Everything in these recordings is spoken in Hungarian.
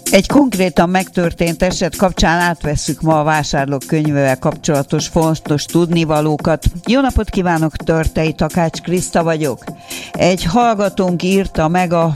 Egy konkrétan megtörtént eset kapcsán átvesszük ma a vásárlók könyvével kapcsolatos fontos tudnivalókat. Jó napot kívánok, Törtei Takács Kriszta vagyok. Egy hallgatónk írta meg a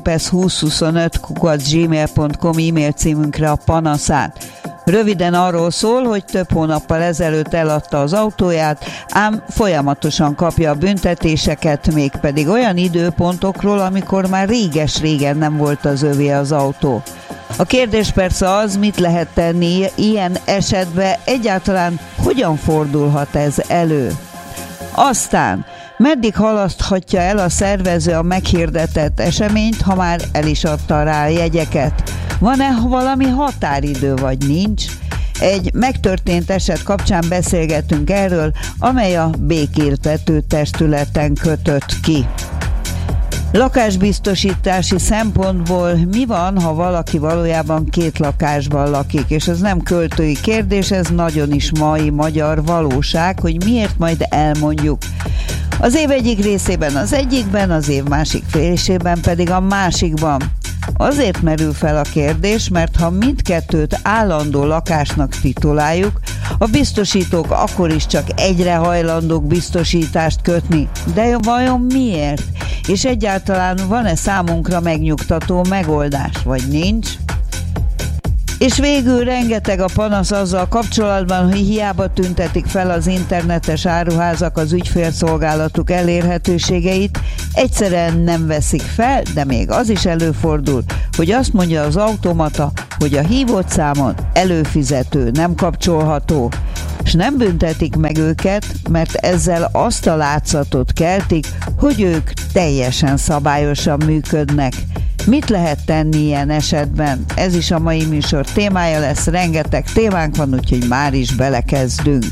facsipesz2025@gmail.com e-mail címünkre a panaszát. Röviden arról szól, hogy több hónappal ezelőtt eladta az autóját, ám folyamatosan kapja a büntetéseket, mégpedig olyan időpontokról, amikor már réges-régen nem volt az övé az autó. A kérdés persze az, mit lehet tenni ilyen esetben, egyáltalán hogyan fordulhat ez elő. Aztán, meddig halaszthatja el a szervező a meghirdetett eseményt, ha már el is adta rá a jegyeket? Van-e valami határidő, vagy nincs? Egy megtörtént eset kapcsán beszélgetünk erről, amely a békéltető testületen kötött ki. Lakásbiztosítási szempontból mi van, ha valaki valójában 2 lakásban lakik, és ez nem költői kérdés, ez nagyon is mai magyar valóság, hogy miért majd elmondjuk. Az év egyik részében az egyikben, az év másik félésében pedig a másikban. Azért merül fel a kérdés, mert ha mindkettőt állandó lakásnak tituláljuk, a biztosítók akkor is csak egyre hajlandók biztosítást kötni. De vajon miért? És egyáltalán van-e számunkra megnyugtató megoldás, vagy nincs? És végül rengeteg a panasz azzal kapcsolatban, hogy hiába tüntetik fel az internetes áruházak az ügyfélszolgálatuk elérhetőségeit, egyszerűen nem veszik fel, de még az is előfordul, hogy azt mondja az automata, hogy a hívott számon előfizető nem kapcsolható, és nem büntetik meg őket, mert ezzel azt a látszatot keltik, hogy ők teljesen szabályosan működnek. Mit lehet tenni ilyen esetben? Ez is a mai műsor témája lesz, rengeteg témánk van, úgyhogy már is belekezdünk.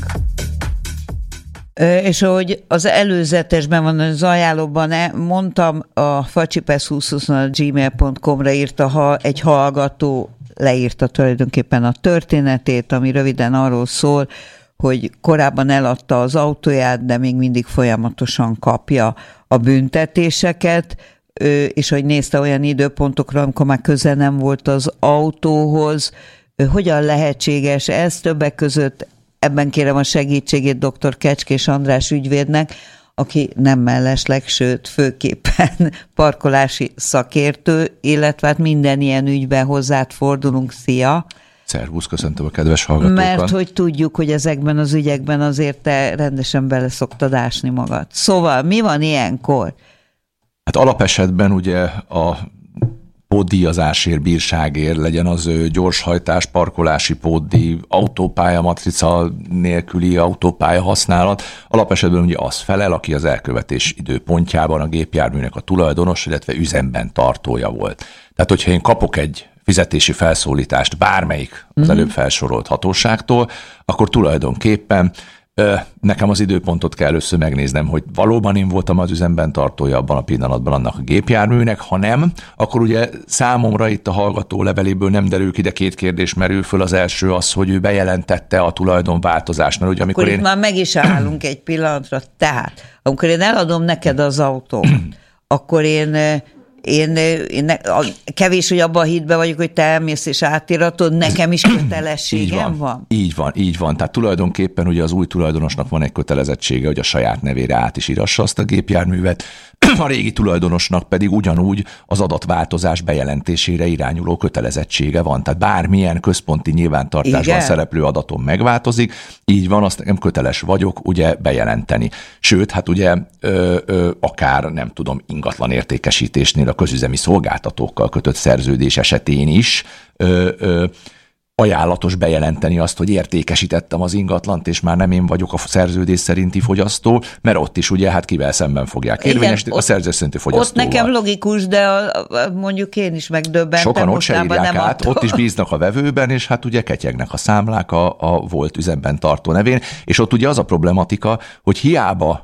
És ahogy az előzetesben van, az ajánlóban mondtam, a facsipesz2025@gmail.com-ra írta egy hallgató, leírta tulajdonképpen a történetét, ami röviden arról szól, hogy korábban eladta az autóját, de még mindig folyamatosan kapja a büntetéseket, és hogy nézte olyan időpontokra, amikor már közel nem volt az autóhoz. Hogyan lehetséges ez? Többek között ebben kérem a segítségét dr. Kecskés András ügyvédnek, aki nem mellesleg, sőt főképpen parkolási szakértő, illetve hát minden ilyen ügyben hozzád fordulunk. Szia! Szervusz, köszöntöm a kedves hallgatókat. Mert hogy tudjuk, hogy ezekben az ügyekben azért te rendesen bele szoktad ásni magad. Szóval mi van ilyenkor? Hát alapesetben ugye a pótdíjazásért, bírságért, legyen az gyorshajtás, parkolási pótdíj, autópálya matrica nélküli autópálya használat, alapesetben ugye az felel, aki az elkövetés időpontjában a gépjárműnek a tulajdonos, illetve üzemben tartója volt. Tehát, hogyha én kapok egy fizetési felszólítást bármelyik az előbb felsorolt hatóságtól, akkor tulajdonképpen nekem az időpontot kell először megnéznem, hogy valóban én voltam az üzemben tartója abban a pillanatban annak a gépjárműnek, ha nem, akkor ugye számomra itt a hallgató leveléből nem derül ki, de 2 kérdés merül föl. Az első az, hogy ő bejelentette a tulajdonváltozást, mert ugye amikor itt már meg is állunk egy pillanatra. Tehát, amikor én eladom neked az autót, akkor én kevés, hogy abban a hitben vagyok, hogy te elmész és átiratod, nekem is kötelességem van? Így van. Tehát tulajdonképpen ugye az új tulajdonosnak van egy kötelezettsége, hogy a saját nevére át is írassa azt a gépjárművet, a régi tulajdonosnak pedig ugyanúgy az adatváltozás bejelentésére irányuló kötelezettsége van. Tehát bármilyen központi nyilvántartásban szereplő adatom megváltozik, így van, azt nekem köteles vagyok ugye bejelenteni. Sőt, hát ugye akár nem tudom, ingatlan értékesítésnél a közüzemi szolgáltatókkal kötött szerződés esetén is ajánlatos bejelenteni azt, hogy értékesítettem az ingatlant, és már nem én vagyok a szerződés szerinti fogyasztó, mert ott is ugye hát kivel szemben fogják érvényesíteni, a szerződés szerinti fogyasztóval. Ott nekem logikus, de mondjuk én is megdöbbentem. Sokan ott se írják át, ott is bíznak a vevőben, és hát ugye ketyegnek a számlák a volt üzemben tartó nevén, és ott ugye az a problematika, hogy hiába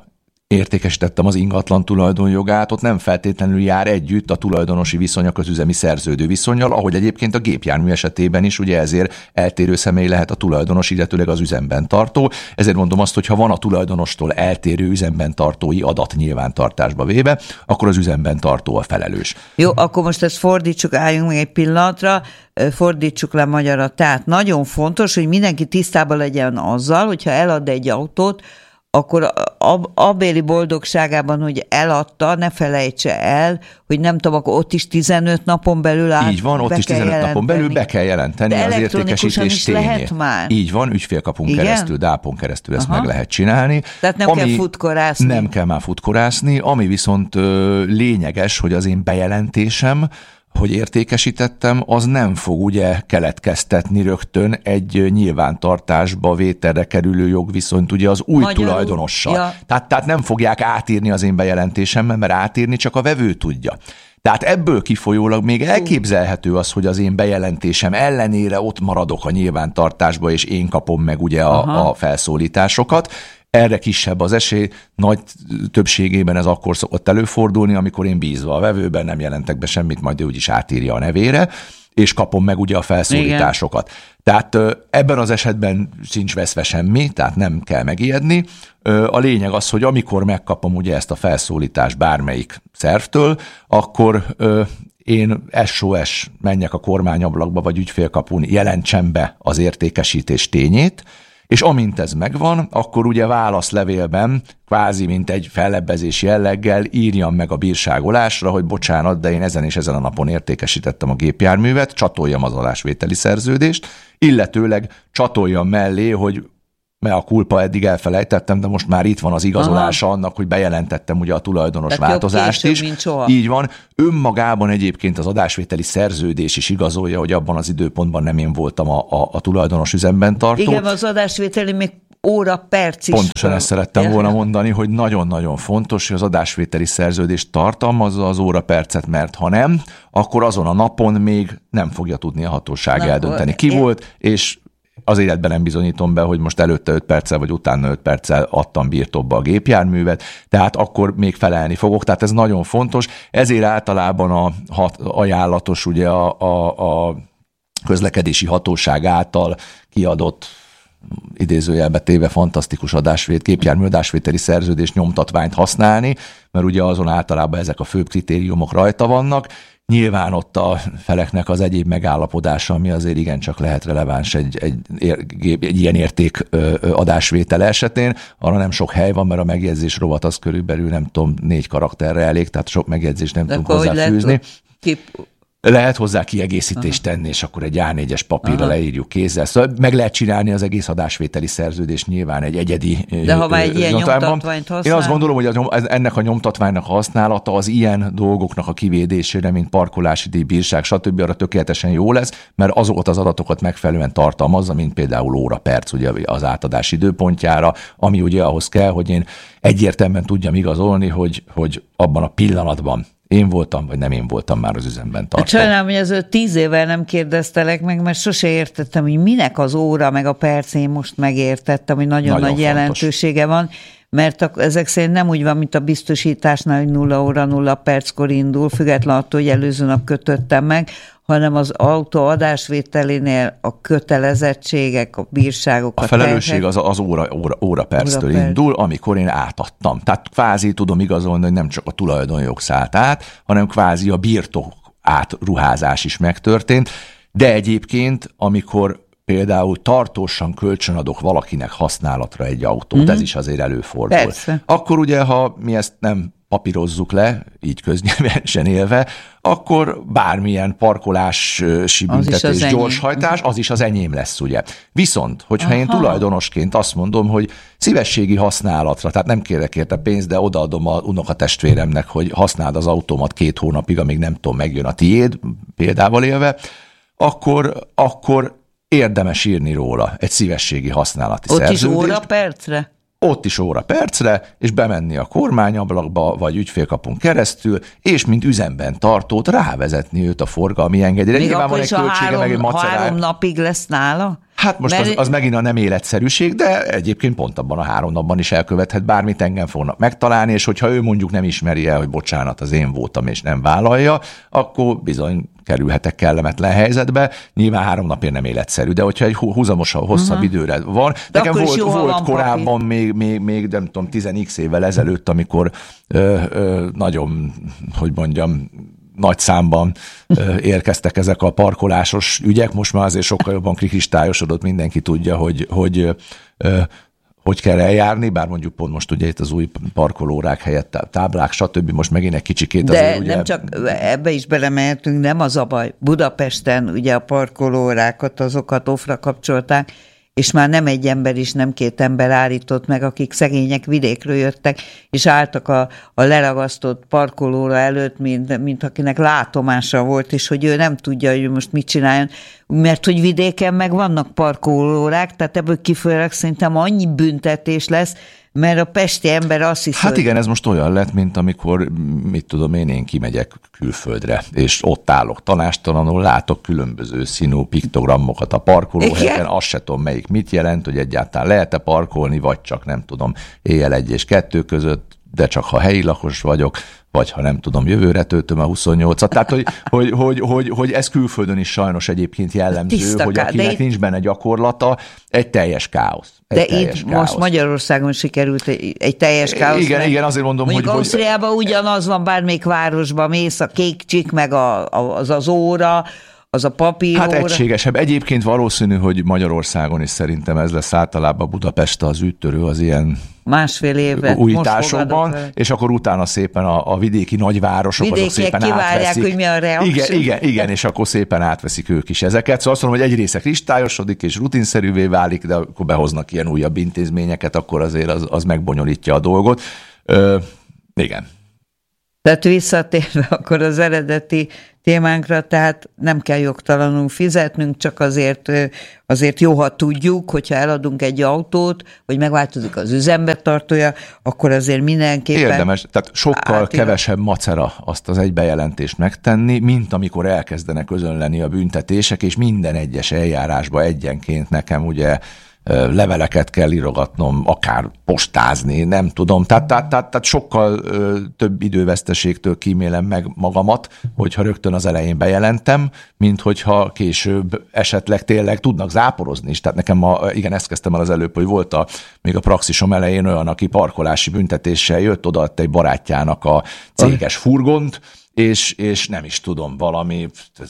értékesítettem az ingatlan tulajdonjogát, ott nem feltétlenül jár együtt a tulajdonosi viszony a közüzemi szerződő viszonnyal, ahogy egyébként a gépjármű esetében is, ugye ezért eltérő személy lehet a tulajdonos, illetőleg az üzemben tartó. Ezért mondom azt, hogy ha van a tulajdonostól eltérő üzemben tartói adat nyilvántartásba véve, akkor az üzemben tartó a felelős. Jó, akkor most ezt fordítsuk, álljunk meg egy pillanatra, fordítsuk le magyarra. Tehát nagyon fontos, hogy mindenki tisztában legyen azzal, hogyha elad egy autót, akkor abéli boldogságában, hogy eladta, ne felejtse el, hogy nem tudom, akkor ott is 15 napon belül így van, ott is 15 napon belül be kell jelenteni az értékesítés tényét. Lehet már? Így van, ügyfélkapun keresztül, DÁPon keresztül ezt meg lehet csinálni. Tehát nem kell futkorásni. Nem kell már futkorásni, ami viszont lényeges, hogy az én bejelentésem, hogy értékesítettem, az nem fog ugye keletkeztetni rögtön egy nyilvántartásba vételre kerülő jogviszonyt ugye az új tulajdonossal. Ja. Tehát nem fogják átírni az én bejelentésemmel, mert átírni csak a vevő tudja. Tehát ebből kifolyólag még elképzelhető az, hogy az én bejelentésem ellenére ott maradok a nyilvántartásba, és én kapom meg ugye a felszólításokat. Erre kisebb az esély, nagy többségében ez akkor szokott előfordulni, amikor én bízva a vevőben nem jelentek be semmit, majd ő úgyis átírja a nevére, és kapom meg ugye a felszólításokat. Igen. Tehát ebben az esetben sincs veszve semmi, tehát nem kell megijedni. A lényeg az, hogy amikor megkapom ugye ezt a felszólítást bármelyik szervtől, akkor én SOS menjek a kormányablakba, vagy ügyfélkapun jelentsem be az értékesítés tényét, és amint ez megvan, akkor ugye válaszlevélben, kvázi mint egy fellebbezés jelleggel írjam meg a bírságolásra, hogy bocsánat, de én ezen és ezen a napon értékesítettem a gépjárművet, csatoljam az adásvételi szerződést, illetőleg csatoljam mellé, hogy mert a kulpa eddig elfelejtettem, de most már itt van az igazolása annak, hogy bejelentettem ugye a tulajdonos változást is. Így van. Önmagában egyébként az adásvételi szerződés is igazolja, hogy abban az időpontban nem én voltam a tulajdonos üzemben tartó. Igen, az adásvételi még óra, perc is. Pontosan ezt szerettem volna mondani, hogy nagyon-nagyon fontos, hogy az adásvételi szerződés tartalmazza az óra percet, mert ha nem, akkor azon a napon még nem fogja tudni a hatóság eldönteni, ki volt, és az életben nem bizonyítom be, hogy most előtte 5 perccel, vagy utána 5 perccel adtam birtokba a gépjárművet, tehát akkor még felelni fogok. Tehát ez nagyon fontos. Ezért általában ajánlatos ugye a közlekedési hatóság által kiadott, idézőjelbe téve fantasztikus gépjármű adásvételi szerződés nyomtatványt használni, mert ugye azon általában ezek a főbb kritériumok rajta vannak. Nyilván ott a feleknek az egyéb megállapodása, ami azért igencsak lehet releváns egy ilyen érték adásvétele esetén. Arra nem sok hely van, mert a megjegyzés rovat az körülbelül nem tudom, 4 karakterre elég, tehát sok megjegyzést nem tudunk hozzáfűzni. Lehet hozzá kiegészítést tenni, és akkor egy A4-es papírra leírjuk kézzel. Szóval meg lehet csinálni az egész adásvételi szerződést nyilván egy egyedi de ha már egy ilyen nyomtatványt használ? Én azt gondolom, hogy ennek a nyomtatványnak a használata az ilyen dolgoknak a kivédésére, mint parkolási díj, bírság, stb. Arra tökéletesen jó lesz, mert azokat az adatokat megfelelően tartalmazza, mint például óra, perc ugye az átadás időpontjára, ami ugye ahhoz kell, hogy én egyértelműen tudjam igazolni, hogy abban a pillanatban én voltam, vagy nem én voltam már az üzemben tartva. Sajnálom, hogy az 10 évvel nem kérdeztelek meg, mert sose értettem, hogy minek az óra, meg a perc, én most megértettem, hogy nagyon nagy jelentősége van, mert ezek szerint nem úgy van, mint a biztosításnál, hogy 0 óra 0 perckor indul, függetlenül attól, hogy előző nap kötöttem meg, hanem az autó adásvételénél a kötelezettségek, a bírságok, a felelősség az óra perctől indul, amikor én átadtam. Tehát kvázi tudom igazolni, hogy nem csak a tulajdonjog szállt át, hanem kvázi a birtok átruházás is megtörtént, de egyébként, amikor például tartósan kölcsönadok valakinek használatra egy autót, ez is azért előfordul. Persze. Akkor ugye, ha mi ezt nem papírozzuk le, így köznyelvesen élve, akkor bármilyen parkolási büntetés, gyorshajtás, az is az enyém lesz, ugye. Viszont, hogyha én tulajdonosként azt mondom, hogy szívességi használatra, tehát nem kérek érte pénzt, de odaadom a unokatestvéremnek, hogy használd az autómat 2 hónapig, amíg nem tudom, megjön a tiéd, példával élve, akkor érdemes írni róla egy szívességi használati szerződést. Ott is óra percre? Ott is óra percre, és bemenni a kormányablakba, vagy ügyfélkapun keresztül, és mint üzemben tartót rávezetni őt a forgalmi engedélyre. Még akkor is, ha 3 napig lesz nála? Hát most az megint a nem életszerűség, de egyébként pont abban a 3 napban is elkövethet bármit, engem fognak megtalálni, és hogyha ő mondjuk nem ismeri el, hogy bocsánat, az én voltam, és nem vállalja, akkor bizony kerülhetek kellemetlen helyzetbe. Nyilván 3 napért nem életszerű, de hogyha egy húzamosabb, hosszabb időre van. De nekem volt korábban még nem tudom, 10x évvel ezelőtt, amikor nagyon, hogy mondjam, nagy számban érkeztek ezek a parkolásos ügyek. Most már azért sokkal jobban kristályosodott, mindenki tudja, hogy kell eljárni, bár mondjuk pont most ugye itt az új parkolórák helyett táblák, stb. Most megint egy kicsikét de azért ugye... nem csak ebbe is belemehetünk, nem az a baj. Budapesten ugye a parkolórákat, azokat offra kapcsolták, és már nem egy ember is, nem 2 ember állított meg, akik szegények vidékről jöttek, és álltak a leragasztott parkolóra előtt, mint akinek látomása volt, és hogy ő nem tudja, hogy most mit csináljon, mert hogy vidéken meg vannak parkolórák, tehát ebből kifolyólag szerintem annyi büntetés lesz, mert a pesti ember azt hiszi, hát igen, ez most olyan lett, mint amikor, mit tudom én kimegyek külföldre, és ott állok tanástalanul, látok különböző színű piktogramokat a parkolóhelyen, azt se tudom melyik mit jelent, hogy egyáltalán lehet-e parkolni, vagy csak nem tudom, éjjel 1 és 2 között, de csak ha helyi lakos vagyok, vagy ha nem tudom, jövőre töltöm a 28-at. Tehát, hogy ez külföldön is sajnos egyébként jellemző, tiszta hogy akinek nincs benne gyakorlata, egy teljes káosz. De itt most Magyarországon sikerült egy teljes káosz. Igen, azért mondom, hogy Ausztriában ugyanaz van, bármelyik városban mész, a kék csik, meg az óra, az a papíróra. Hát egységesebb. Egyébként valószínű, hogy Magyarországon is szerintem ez lesz általában Budapest az úttörő az ilyen másfél éve újításokban, és akkor utána szépen a vidéki nagyvárosok azok szépen átveszik. Hogy mi a reakció. Igen, és akkor szépen átveszik ők is ezeket. Szóval azt mondom, hogy egy része kristályosodik és rutinszerűvé válik, de akkor behoznak ilyen újabb intézményeket, akkor azért az megbonyolítja a dolgot. Igen. Tehát visszatérve akkor az eredeti témánkra, tehát nem kell jogtalanul fizetnünk, csak azért jó, ha tudjuk, hogyha eladunk egy autót, hogy megváltozik az üzembetartója, akkor azért mindenképpen... Érdemes, tehát sokkal kevesebb macera azt az egy bejelentést megtenni, mint amikor elkezdenek közönleni a büntetések, és minden egyes eljárásba egyenként nekem ugye leveleket kell írogatnom, akár postázni, nem tudom. Tehát sokkal több időveszteségtől kímélem meg magamat, hogyha rögtön az elején bejelentem, mint hogyha később esetleg tényleg tudnak záporozni is. Tehát nekem igen, ezt kezdtem el az előbb, hogy volt még a praxisom elején olyan, aki parkolási büntetéssel jött, odaadta egy barátjának a céges furgont, és nem is tudom, valami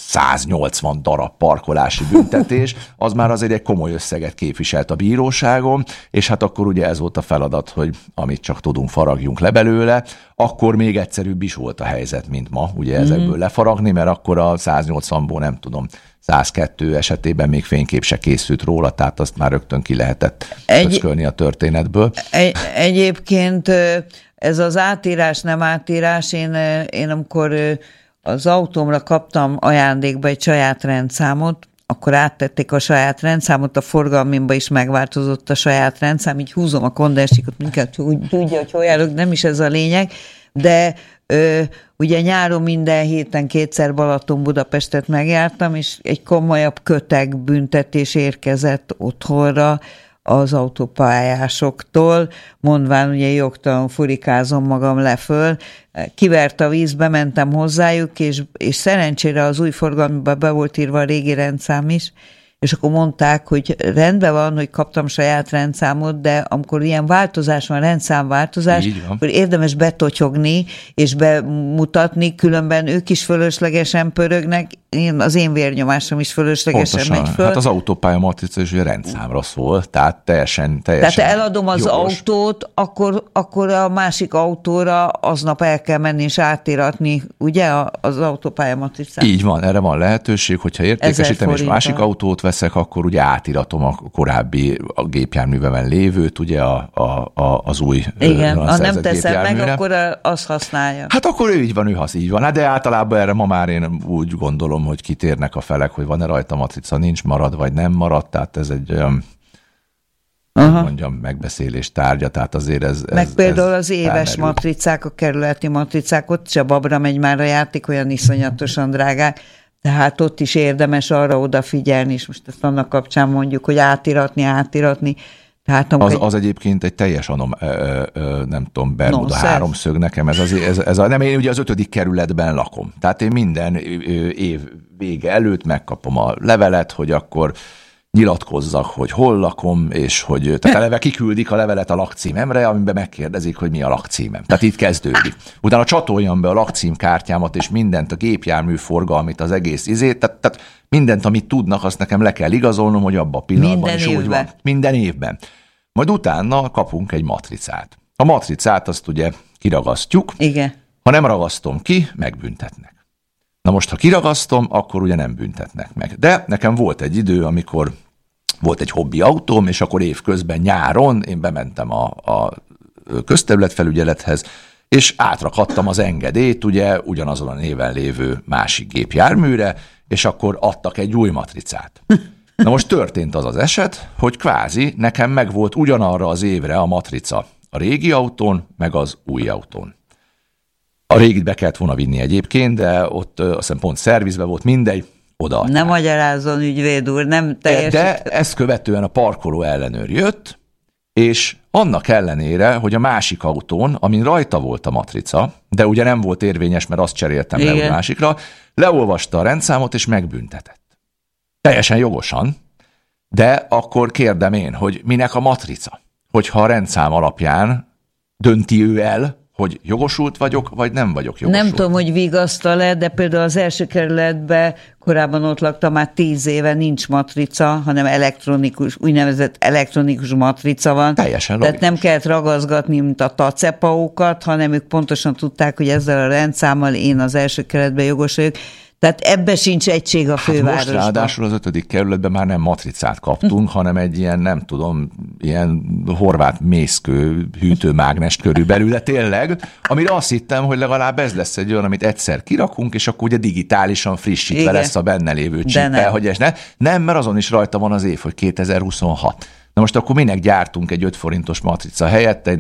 180 darab parkolási büntetés, az már azért egy komoly összeget képviselt a bíróságon, és hát akkor ugye ez volt a feladat, hogy amit csak tudunk, faragjunk le belőle, akkor még egyszerűbb is volt a helyzet, mint ma, ugye ezekből lefaragni, mert akkor a 180-ból nem tudom, 102 esetében még fénykép se készült róla, tehát azt már rögtön ki lehetett pöckölni a történetből. Egyébként ez az átírás, nem átírás, én amikor az autómra kaptam ajándékba egy saját rendszámot, akkor áttették a saját rendszámot, a forgalmimba is megváltozott a saját rendszám, így húzom a kondensikot, minket úgy tudja, hogy hol járok, nem is ez a lényeg, de ugye nyáron minden héten 2-szer Balaton-Budapestet megjártam, és egy komolyabb köteg büntetés érkezett otthonra az autópályásoktól, mondván ugye jogtalan furikázom magam leföl, kivert a vízbe, mentem hozzájuk, és szerencsére az új forgalmiba be volt írva a régi rendszám is, és akkor mondták, hogy rendben van, hogy kaptam saját rendszámot, de amikor ilyen változás van, rendszámváltozás, akkor érdemes betotyogni és bemutatni, különben ők is fölöslegesen pörögnek, az én vérnyomásom is fölöslegesen megy föl. Hát az autópálya matrica is rendszámra szól, tehát teljesen Tehát eladom az autót, akkor a másik autóra aznap el kell menni és átíratni, ugye, az autópálya matricát. Így van, erre van lehetőség, hogyha értékesítem és másik autót veszek, akkor ugye átiratom a korábbi a gépjárművemen lévőt, ugye az új igen, ha nem teszem meg, akkor az használja. Hát akkor így van. Hát de általában erre ma már én úgy gondolom, hogy kitérnek a felek, hogy van-e rajta matrica, nincs marad, vagy nem marad, tehát ez egy olyan mondjam, megbeszélés tárgya, tehát azért ez meg például ez az éves matricák, a kerületi matricák, ott se babra megy már a játék, olyan iszonyatosan drágák. Tehát ott is érdemes arra odafigyelni, és most ezt annak kapcsán mondjuk, hogy átiratni. Tehát, az egyébként egy teljes nem tudom, Bermuda háromszög nekem. Nem, én ugye az 5. kerületben lakom. Tehát én minden év vége előtt megkapom a levelet, hogy akkor nyilatkozzak, hogy hol lakom, és hogy tehát eleve kiküldik a levelet a lakcímemre, amiben megkérdezik, hogy mi a lakcímem. Tehát itt kezdődik. Utána csatoljam be a lakcímkártyámat, és mindent, a gépjármű forgalmit, az egész tehát mindent, amit tudnak, azt nekem le kell igazolnom, hogy abban a pillanatban is úgy van. Minden évben. Majd utána kapunk egy matricát. A matricát azt ugye kiragasztjuk. Igen. Ha nem ragasztom ki, megbüntetnek. Na most, ha kiragasztom, akkor ugye nem büntetnek meg. De nekem volt egy idő, amikor volt egy hobbi autóm, és akkor évközben nyáron én bementem a közterületfelügyelethez, és átrakadtam az engedélyt, ugye ugyanazon a néven lévő másik gépjárműre, és akkor adtak egy új matricát. Na most történt az az eset, hogy kvázi nekem megvolt ugyanarra az évre a matrica a régi autón, meg az új autón. A régit be kellett volna vinni egyébként, de ott azt hiszem pont szervizbe volt, mindegy, odaadták. Nem magyarázzon, ügyvéd úr, nem teljesít. De ezt követően a parkoló ellenőr jött, és annak ellenére, hogy a másik autón, amin rajta volt a matrica, de ugye nem volt érvényes, mert azt cseréltem le a másikra, leolvasta a rendszámot, és megbüntetett. Teljesen jogosan, de akkor kérdem én, hogy minek a matrica? Hogyha a rendszám alapján dönti ő el, hogy jogosult vagyok, vagy nem vagyok jogosult. Nem tudom, hogy vigasztal-e, de például az első kerületben korábban ott laktam, már 10 éve nincs matrica, hanem úgynevezett elektronikus matrica van. Teljesen logikus. Tehát nem kellett ragaszgatni, mint a tacepaókat, hanem ők pontosan tudták, hogy ezzel a rendszámmal én az első kerületben jogos vagyok. Tehát ebbe sincs egység a fővárosban. Most ráadásul az 5. kerületben már nem matricát kaptunk, hanem egy ilyen, nem tudom, ilyen horvát mészkő hűtőmágnest körülbelül, de tényleg, amire azt hittem, hogy legalább ez lesz egy olyan, amit egyszer kirakunk, és akkor ugye digitálisan frissítve igen. lesz a benne lévő csíppel, hogy ez nem, mert azon is rajta van az év, hogy 2026. Na most akkor minek gyártunk egy 5 forintos matrica helyett egy